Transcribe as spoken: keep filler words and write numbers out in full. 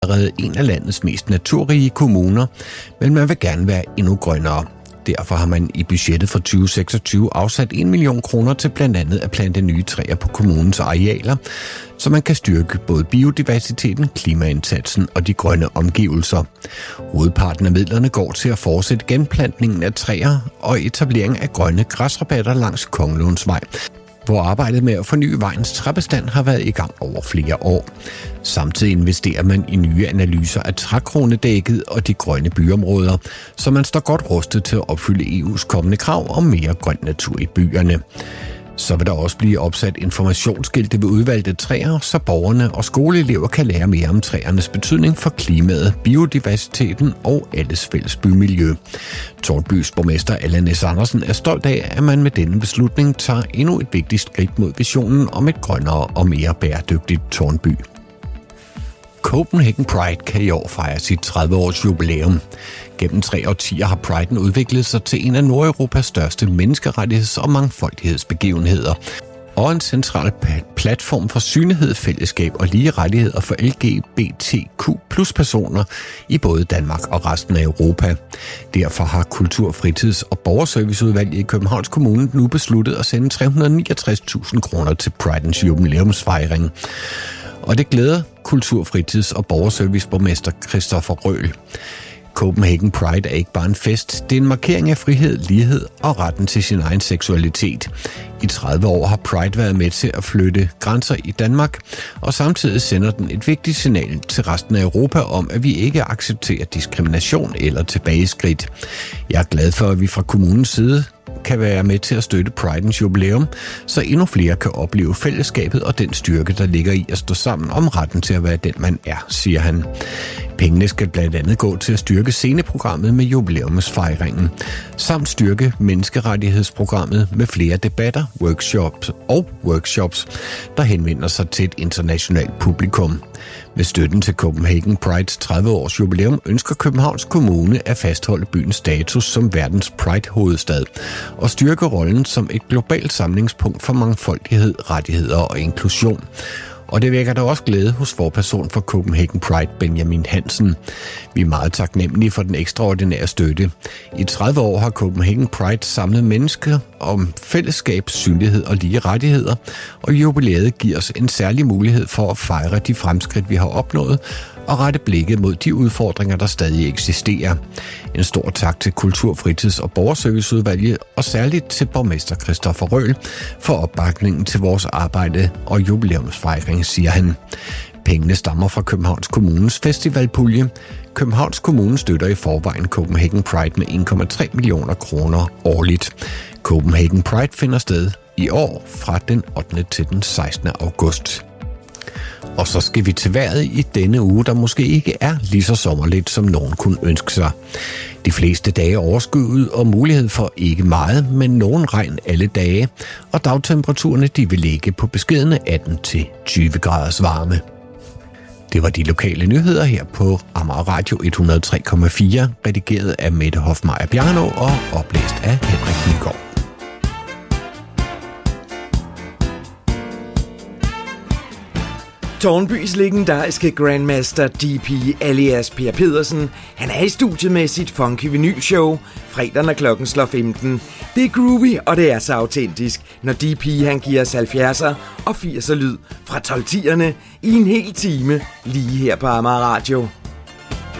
allerede en af landets mest naturrige kommuner, men man vil gerne være endnu grønnere. Derfor har man i budgettet for tyve seksogtyve afsat en million kroner til blandt andet at plante nye træer på kommunens arealer, så man kan styrke både biodiversiteten, klimaindsatsen og de grønne omgivelser. Hovedparten af midlerne går til at fortsætte genplantningen af træer og etablering af grønne græsrabatter langs Kongelundsvej, hvor arbejdet med at forny vejens træbestand har været i gang over flere år. Samtidig investerer man i nye analyser af trækronedækket og de grønne byområder, så man står godt rustet til at opfylde E U's kommende krav om mere grøn natur i byerne. Så vil der også blive opsat informationsskilte ved udvalgte træer, så borgerne og skoleelever kan lære mere om træernes betydning for klimaet, biodiversiteten og alles fælles bymiljø. Tårnbys borgmester Allan S. Andersen er stolt af, at man med denne beslutning tager endnu et vigtigt skridt mod visionen om et grønnere og mere bæredygtigt Tårnby. Copenhagen Pride kan i år fejre sit tredive-års jubilæum. Gennem tre årtier har Priden udviklet sig til en af Nordeuropas største menneskerettigheds- og mangfoldighedsbegivenheder, og en central platform for synlighed, fællesskab og lige rettigheder for L G B T Q plus personer i både Danmark og resten af Europa. Derfor har Kultur-, Fritids- og Borgerserviceudvalget i Københavns Kommune nu besluttet at sende tre hundrede og niogtres tusind kroner til Pridens jubilæumsfejring. Og det glæder Kultur-, Fritids- og Borgerserviceborgmester Christoffer Røhl. Copenhagen Pride er ikke bare en fest, det er en markering af frihed, lighed og retten til sin egen seksualitet. I tredive år har Pride været med til at flytte grænser i Danmark, og samtidig sender den et vigtigt signal til resten af Europa om, at vi ikke accepterer diskrimination eller tilbageskridt. Jeg er glad for, at vi fra kommunens side kan være med til at støtte Pridens jubilæum, så endnu flere kan opleve fællesskabet og den styrke, der ligger i at stå sammen om retten til at være den, man er, siger han. Pengene skal blandt andet gå til at styrke sceneprogrammet med jubilæumsfejringen, samt styrke menneskerettighedsprogrammet med flere debatter, workshops og workshops, der henvender sig til et internationalt publikum. Med støtten til Copenhagen Prides tredive-års jubilæum ønsker Københavns Kommune at fastholde byens status som verdens Pride-hovedstad og styrke rollen som et globalt samlingspunkt for mangfoldighed, rettigheder og inklusion. Og det vækker da også glæde hos forperson for Copenhagen Pride, Benjamin Hansen. Vi er meget taknemmelige for den ekstraordinære støtte. I tredive år har Copenhagen Pride samlet mennesker om fællesskab, synlighed og lige rettigheder, og jubilæet giver os en særlig mulighed for at fejre de fremskridt, vi har opnået, og rette blikket mod de udfordringer, der stadig eksisterer. En stor tak til Kultur-, Fritids- og Borgerserviceudvalget, og særligt til borgmester Christoffer Røhl for opbakningen til vores arbejde og jubilæumsfejring, siger han. Pengene stammer fra Københavns Kommunes festivalpulje. Københavns Kommune støtter i forvejen Copenhagen Pride med en komma tre millioner kroner årligt. Copenhagen Pride finder sted i år fra den ottende til den sekstende august. Og så skal vi til vejret i denne uge, der måske ikke er lige så sommerligt, som nogen kunne ønske sig. De fleste dage er overskyet og mulighed for ikke meget, men nogen regn alle dage, og dagtemperaturerne de vil ligge på beskedne atten til tyve graders varme. Det var de lokale nyheder her på Amager Radio et hundrede og tre komma fire, redigeret af Mette Hofmeier Bjarno og oplæst af Henrik Nygaard. Tårnbys legendariske Grandmaster D P alias Per Pedersen, han er i studiet med sit funky vinylshow, fredag når klokken slår femten. Det er groovy, og det er så autentisk, når D P han giver os halvfjerdser og firser lyd fra tolv tierne i en hel time, lige her på Amager Radio.